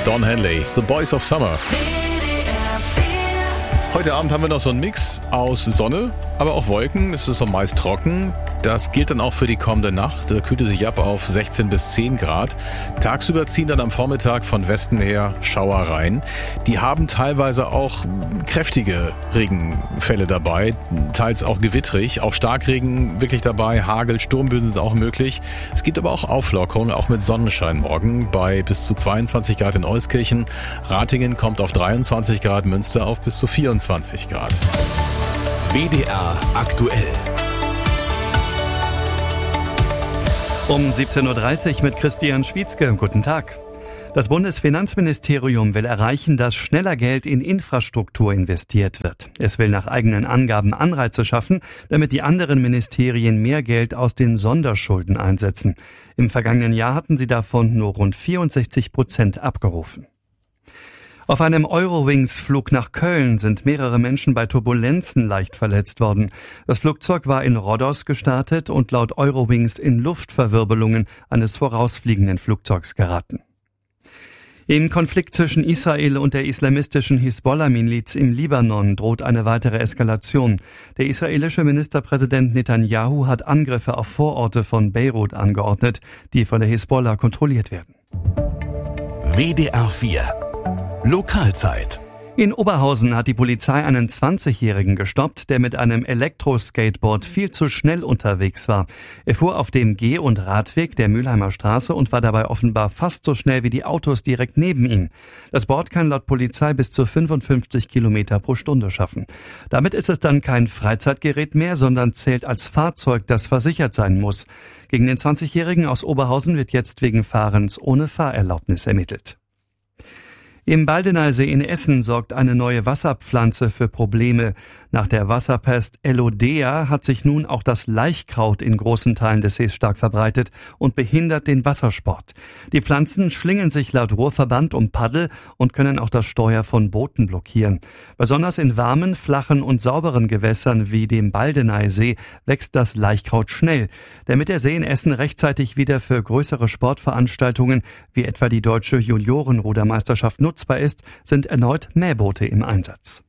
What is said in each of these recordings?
Don Henley, The Boys of Summer. Heute Abend haben wir noch so einen Mix aus Sonne, aber auch Wolken. Es ist so meist trocken. Das gilt dann auch für die kommende Nacht. Da kühlt es sich ab auf 16 bis 10 Grad. Tagsüber ziehen dann am Vormittag von Westen her Schauer rein. Die haben teilweise auch kräftige Regenfälle dabei, teils auch gewittrig. Auch Starkregen wirklich dabei, Hagel, Sturmböen sind auch möglich. Es gibt aber auch Auflockerungen, auch mit Sonnenschein morgen bei bis zu 22 Grad in Euskirchen. Ratingen kommt auf 23 Grad, Münster auf bis zu 24 Grad. WDR aktuell. Um 17.30 Uhr mit Christian Schwietzke. Guten Tag. Das Bundesfinanzministerium will erreichen, dass schneller Geld in Infrastruktur investiert wird. Es will nach eigenen Angaben Anreize schaffen, damit die anderen Ministerien mehr Geld aus den Sonderschulden einsetzen. Im vergangenen Jahr hatten sie davon nur rund 64% abgerufen. Auf einem Eurowings-Flug nach Köln sind mehrere Menschen bei Turbulenzen leicht verletzt worden. Das Flugzeug war in Rhodos gestartet und laut Eurowings in Luftverwirbelungen eines vorausfliegenden Flugzeugs geraten. Im Konflikt zwischen Israel und der islamistischen Hisbollah-Miliz im Libanon droht eine weitere Eskalation. Der israelische Ministerpräsident Netanyahu hat Angriffe auf Vororte von Beirut angeordnet, die von der Hisbollah kontrolliert werden. WDR 4 Lokalzeit. In Oberhausen hat die Polizei einen 20-Jährigen gestoppt, der mit einem Elektroskateboard viel zu schnell unterwegs war. Er fuhr auf dem Geh- und Radweg der Mülheimer Straße und war dabei offenbar fast so schnell wie die Autos direkt neben ihm. Das Board kann laut Polizei bis zu 55 Kilometer pro Stunde schaffen. Damit ist es dann kein Freizeitgerät mehr, sondern zählt als Fahrzeug, das versichert sein muss. Gegen den 20-Jährigen aus Oberhausen wird jetzt wegen Fahrens ohne Fahrerlaubnis ermittelt. Im Baldeneysee in Essen sorgt eine neue Wasserpflanze für Probleme. Nach der Wasserpest Elodea hat sich nun auch das Laichkraut in großen Teilen des Sees stark verbreitet und behindert den Wassersport. Die Pflanzen schlingen sich laut Ruhrverband um Paddel und können auch das Steuer von Booten blockieren. Besonders in warmen, flachen und sauberen Gewässern wie dem Baldeneysee wächst das Laichkraut schnell. Damit der See in Essen rechtzeitig wieder für größere Sportveranstaltungen wie etwa die deutsche Juniorenrudermeisterschaft nutzbar ist, sind erneut Mähboote im Einsatz.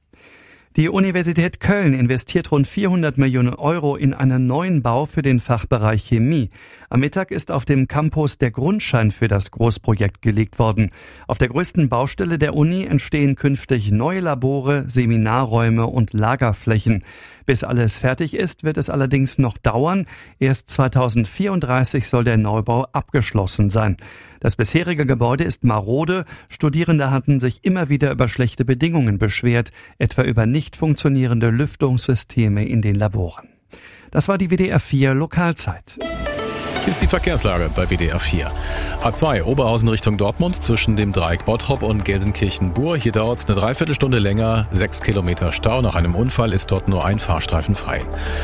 Die Universität Köln investiert rund 400 Millionen Euro in einen neuen Bau für den Fachbereich Chemie. Am Mittag ist auf dem Campus der Grundstein für das Großprojekt gelegt worden. Auf der größten Baustelle der Uni entstehen künftig neue Labore, Seminarräume und Lagerflächen. Bis alles fertig ist, wird es allerdings noch dauern. Erst 2034 soll der Neubau abgeschlossen sein. Das bisherige Gebäude ist marode. Studierende hatten sich immer wieder über schlechte Bedingungen beschwert, etwa über nicht funktionierende Lüftungssysteme in den Laboren. Das war die WDR 4 Lokalzeit. Hier ist die Verkehrslage bei WDR 4. A2 Oberhausen Richtung Dortmund zwischen dem Dreieck Bottrop und Gelsenkirchen-Bur. Hier dauert es eine Dreiviertelstunde länger, 6 Kilometer Stau. Nach einem Unfall ist dort nur ein Fahrstreifen frei.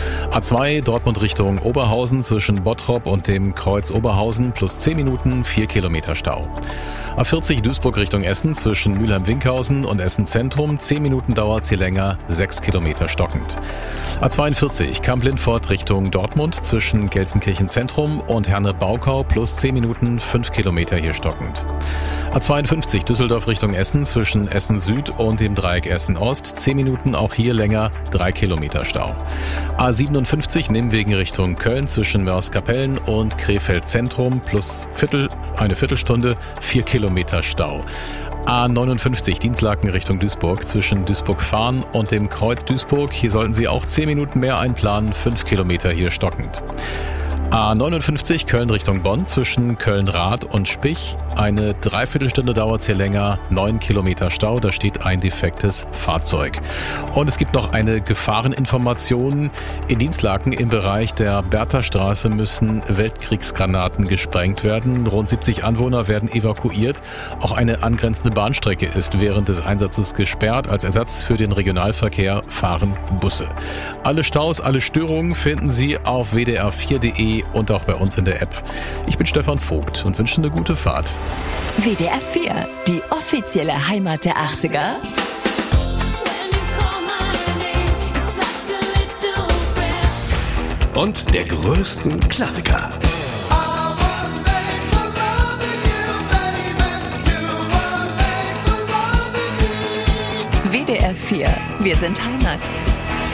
A2 Dortmund Richtung Oberhausen zwischen Bottrop und dem Kreuz Oberhausen plus 10 Minuten, 4 Kilometer Stau. A40 Duisburg Richtung Essen zwischen Mülheim-Winkhausen und Essen Zentrum. 10 Minuten dauert es hier länger, 6 Kilometer stockend. A42 Kamp-Lindfort Richtung Dortmund zwischen Gelsenkirchen Zentrum und Herne-Baukau plus 10 Minuten, 5 Kilometer hier stockend. A52 Düsseldorf Richtung Essen zwischen Essen Süd und dem Dreieck Essen Ost. 10 Minuten, auch hier länger, 3 Kilometer Stau. A57 Nimwegen Richtung Köln zwischen Mörs-Kapellen und Krefeld Zentrum plus eine Viertelstunde, 4 Kilometer Stau. A59 Dienstlaken Richtung Duisburg zwischen Duisburg-Fahn und dem Kreuz Duisburg. Hier sollten Sie auch 10 Minuten mehr einplanen, 5 Kilometer hier stockend. A59 Köln Richtung Bonn zwischen Köln-Rath und Spich. Eine Dreiviertelstunde dauert es hier länger, 9 Kilometer Stau, da steht ein defektes Fahrzeug. Und es gibt noch eine Gefahreninformation. In Dienstlaken im Bereich der Bertha-Straße müssen Weltkriegsgranaten gesprengt werden. Rund 70 Anwohner werden evakuiert. Auch eine angrenzende Bahnstrecke ist während des Einsatzes gesperrt. Als Ersatz für den Regionalverkehr fahren Busse. Alle Staus, alle Störungen finden Sie auf wdr4.de und auch bei uns in der App. Ich bin Stefan Vogt und wünsche eine gute Fahrt. WDR 4, die offizielle Heimat der 80er. Und der größten Klassiker. WDR 4. Wir sind Heimat.